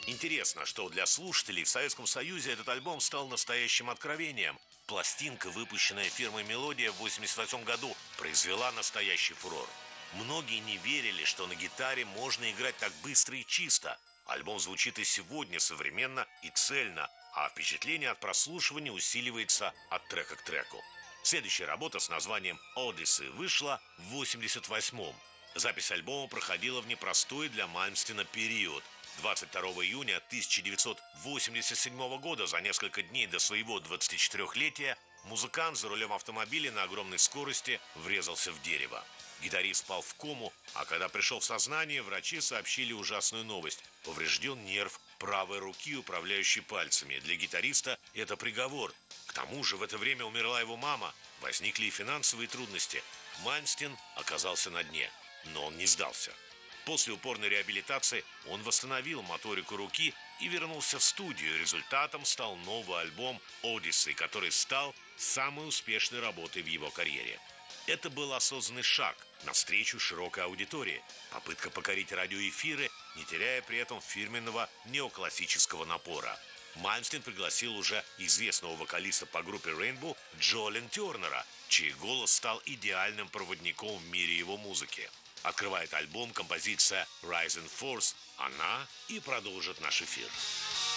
Интересно, что для слушателей в Советском Союзе этот альбом стал настоящим откровением. Пластинка, выпущенная фирмой «Мелодия» в 1988 году, произвела настоящий фурор. Многие не верили, что на гитаре можно играть так быстро и чисто. Альбом звучит и сегодня современно и цельно, а впечатление от прослушивания усиливается от трека к треку. Следующая работа с названием «Odyssey» вышла в 1988-м. Запись альбома проходила в непростой для Мальмстена период. 22 июня 1987 года, за несколько дней до своего 24-летия, музыкант за рулем автомобиля на огромной скорости врезался в дерево. Гитарист впал в кому, а когда пришел в сознание, врачи сообщили ужасную новость. Поврежден нерв правой руки, управляющей пальцами. Для гитариста это приговор. К тому же в это время умерла его мама. Возникли и финансовые трудности. Мальмстен оказался на дне, но он не сдался. После упорной реабилитации он восстановил моторику руки и вернулся в студию. Результатом стал новый альбом «Odyssey», который стал самой успешной работой в его карьере. Это был осознанный шаг навстречу широкой аудитории. Попытка покорить радиоэфиры, не теряя при этом фирменного неоклассического напора. Мальмстен пригласил уже известного вокалиста по группе Rainbow Джо Лин Тернера, чей голос стал идеальным проводником в мире его музыки. Открывает альбом композиция «Rising Force». Она и продолжит наш эфир.